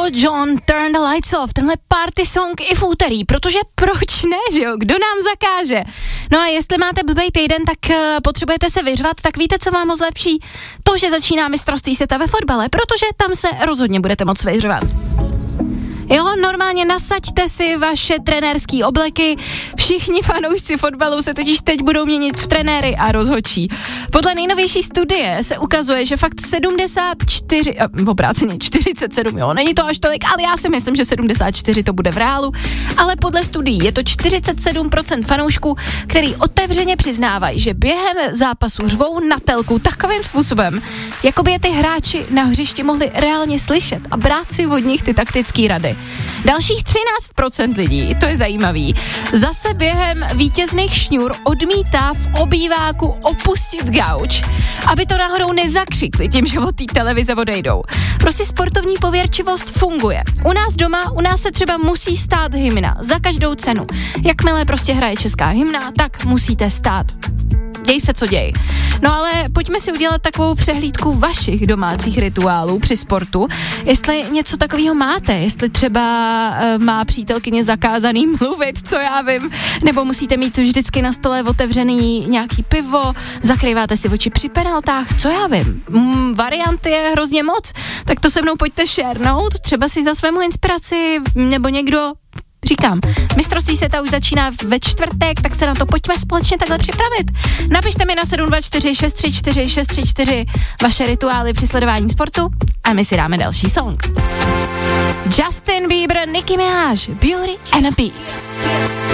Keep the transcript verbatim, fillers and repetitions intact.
Elton John, Turn the Lights Off, tenhle party song i v úterý, protože proč ne, že jo, kdo nám zakáže? No a jestli máte blbej týden, tak uh, potřebujete se vyřvat, tak víte, co vám moc lepší? To, že začíná mistrovství světa ve fotbale, protože tam se rozhodně budete moc vyřvat. Jo, normálně nasaďte si vaše trenérský obleky, všichni fanoušci fotbalu se totiž teď budou měnit v trenéry a rozhodčí. Podle nejnovější studie se ukazuje, že fakt sedmdesát čtyři, v obráceně čtyřicet sedm, jo, není to až tolik, ale já si myslím, že sedmdesát čtyři to bude v reálu, ale podle studií je to čtyřicet sedm procent fanoušků, který otevřeně přiznávají, že během zápasu řvou na telku takovým způsobem, jako by je ty hráči na hřišti mohli reálně slyšet a brát si od nich ty taktické rady. Dalších třináct procent lidí, to je zajímavý, zase během vítězných šňůr odmítá v obýváku opustit gauč, aby to náhodou nezakřikli tím, že od té televize odejdou. Prostě sportovní pověrčivost funguje. U nás doma, u nás se třeba musí stát hymna za každou cenu. Jakmile prostě hraje česká hymna, tak musíte stát. Děj se, co děj. No ale pojďme si udělat takovou přehlídku vašich domácích rituálů při sportu. Jestli něco takového máte, jestli třeba uh, má přítelkyně zakázaný mluvit, co já vím, nebo musíte mít vždycky na stole otevřený nějaký pivo, zakrýváte si oči při penaltách, co já vím. Mm, varianty je hrozně moc, tak to se mnou pojďte šernout, třeba si za svému inspiraci, nebo někdo. Říkám, mistrovství světa už začíná ve čtvrtek, tak se na to pojďme společně takhle připravit. Napište mi na sedm dva čtyři šest tři čtyři šest tři čtyři vaše rituály při sledování sportu a my si dáme další song. Justin Bieber, Nicki Minaj, Beauty and a Beat.